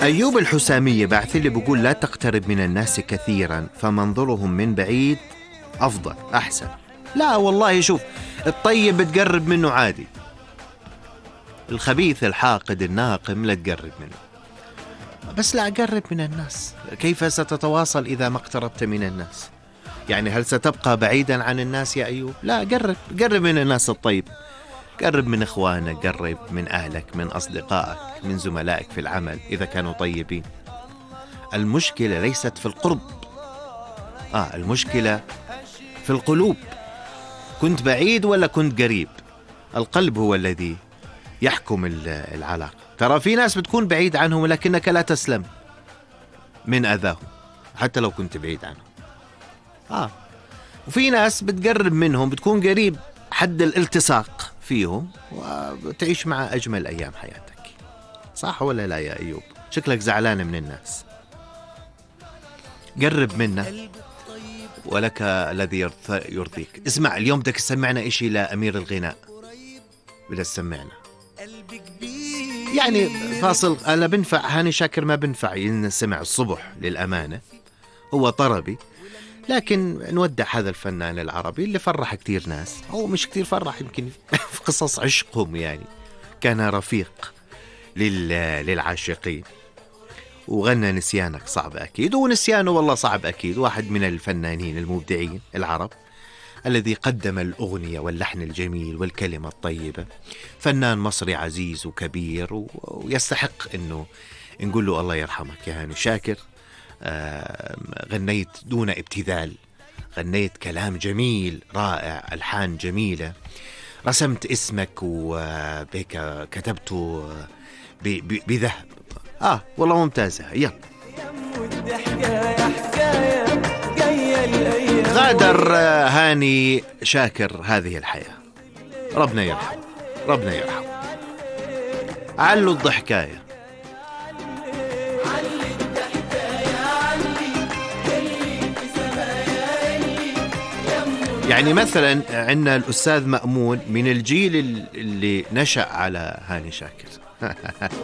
أيوب الحسامية بعث لي بيقول لا تقترب من الناس كثيرا فمنظرهم من بعيد أفضل أحسن. لا والله شوف، الطيب بتقرب منه عادي، الخبيث الحاقد الناقم لا تقرب منه. بس لا أقرب من الناس، كيف ستتواصل إذا ما اقتربت من الناس؟ يعني هل ستبقى بعيدا عن الناس يا أيوب؟ لا، قرب من الناس الطيب، قرب من إخوانك، قرب من أهلك، من أصدقائك، من زملائك في العمل إذا كانوا طيبين. المشكلة ليست في القرب، المشكلة في القلوب. كنت بعيد ولا كنت قريب؟ القلب هو الذي يحكم العلاقة. ترى في ناس بتكون بعيد عنهم لكنك لا تسلم من أذاهم حتى لو كنت بعيد عنهم. وفي ناس بتقرب منهم، بتكون قريب حد الالتصاق فيهم وتعيش مع أجمل أيام حياتك. صح ولا لا يا أيوب؟ شكلك زعلان من الناس. قرب منا ولك الذي يرضيك. اسمع، اليوم بدك تسمعنا إشي لأمير الغناء، بدك تسمعنا يعني فاصل. أنا بنفع هاني شاكر ما بنفع ينسمع الصبح للأمانة، هو طربي، لكن نودع هذا الفنان العربي اللي فرح كتير ناس، أو مش كتير فرح، يمكن في قصص عشقهم يعني كان رفيق للعاشقين، وغنى نسيانك صعب أكيد، ونسيانه والله صعب أكيد. واحد من الفنانين المبدعين العرب الذي قدم الأغنية واللحن الجميل والكلمة الطيبة، فنان مصري عزيز وكبير ويستحق أنه نقول له الله يرحمك يا هاني شاكر. غنيت دون ابتذال، غنيت كلام جميل رائع، ألحان جميلة، رسمت اسمك وبيك كتبته بذهب. والله ممتازة. يلا غادر هاني شاكر هذه الحياة، ربنا يرحمه، ربنا يرحمه. علوا الضحكاية. يعني مثلا عندنا الأستاذ مأمون من الجيل اللي نشأ على هاني شاكر.